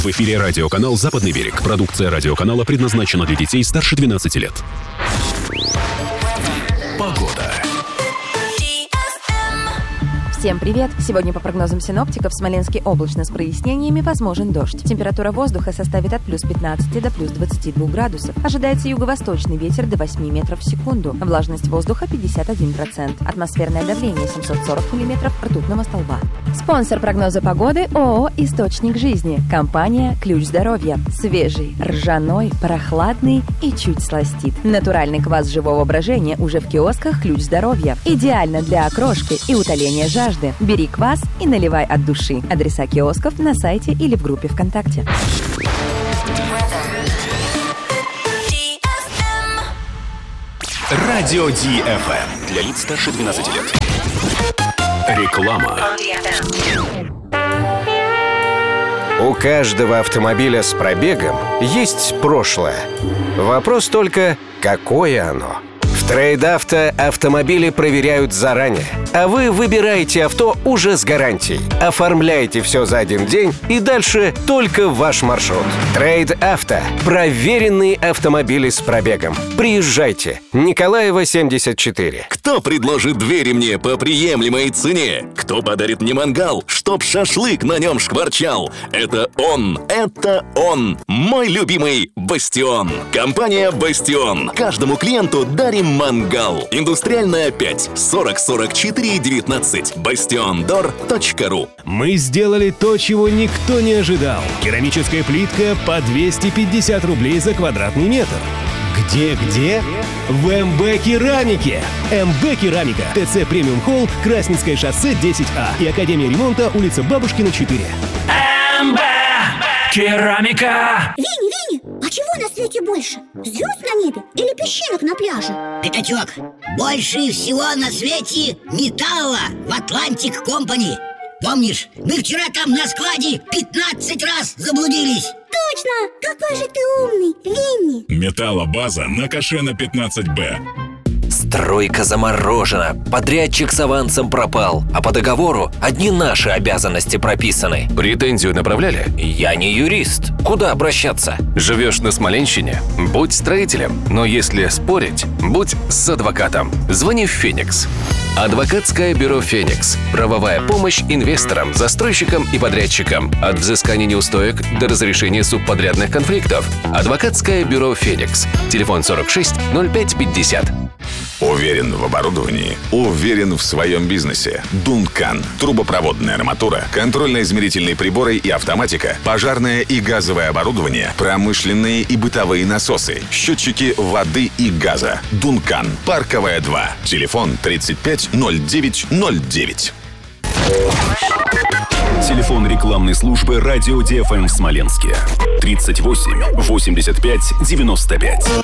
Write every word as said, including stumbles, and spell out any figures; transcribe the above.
В эфире радиоканал «Западный берег». Продукция радиоканала предназначена для детей старше двенадцати лет. Погода. Всем привет! Сегодня по прогнозам синоптиков в Смоленске облачно с прояснениями, возможен дождь. Температура воздуха составит от плюс пятнадцати до плюс двадцати двух градусов. Ожидается юго-восточный ветер до восьми метров в секунду. Влажность воздуха пятьдесят один процент. Атмосферное давление семьсот сорок миллиметров ртутного столба. Спонсор прогноза погоды ООО «Источник жизни». Компания «Ключ здоровья». Свежий, ржаной, прохладный и чуть сластит. Натуральный квас живого брожения уже в киосках «Ключ здоровья». Идеально для окрошки и утоления жажды. Бери квас и наливай от души. Адреса киосков на сайте или в группе ВКонтакте. Радио Ди Эф Эм. Для лиц старше двенадцати лет. Реклама. У каждого автомобиля с пробегом есть прошлое. Вопрос только, какое оно? В Трейд-Авто автомобили проверяют заранее, а вы выбираете авто уже с гарантией. Оформляете все за один день и дальше только ваш маршрут. Трейд-Авто. Проверенные автомобили с пробегом. Приезжайте. Николаева, семьдесят четыре. Кто предложит двери мне по приемлемой цене? Кто подарит мне мангал, чтоб шашлык на нем шкварчал? Это он, это он, мой любимый Бастион. Компания Бастион. Каждому клиенту дарим мангал. Индустриальная пять, сорок сорок четыре девятнадцать. бастион дор точка ру. Мы сделали то, чего никто не ожидал. Керамическая плитка по двести пятьдесят рублей за квадратный метр. Где-где? В эм бэ Керамике. эм бэ Керамика. ТЦ Премиум Холл, Красненское шоссе десять А и Академия ремонта, улица Бабушкина, четыре. эм бэ Керамика. Винни, Винни, а чего на свете больше? Звезд на небе или песчинок на пляже? Пятачок, больше всего на свете металла в Атлантик Компани. Помнишь, мы вчера там на складе пятнадцать раз заблудились. Точно! Какой же ты умный, Винни! Металлобаза на Кашена пятнадцать Б. Стройка заморожена, подрядчик с авансом пропал, а по договору одни наши обязанности прописаны. Претензию направляли? Я не юрист. Куда обращаться? Живешь на Смоленщине? Будь строителем. Но если спорить, будь с адвокатом. Звони в «Феникс». Адвокатское бюро «Феникс». Правовая помощь инвесторам, застройщикам и подрядчикам. От взыскания неустоек до разрешения субподрядных конфликтов. Адвокатское бюро «Феникс». Телефон сорок шесть ноль пять пятьдесят. Уверен в оборудовании, уверен в своем бизнесе. Дункан. Трубопроводная арматура, контрольно-измерительные приборы и автоматика, пожарное и газовое оборудование, промышленные и бытовые насосы, счетчики воды и газа. Дункан. Парковая два. Телефон тридцать пять ноль девять ноль девять. Телефон рекламной службы «Радио Ди Эф Эм» в Смоленске. тридцать восемь восемьдесят пять девяносто пять.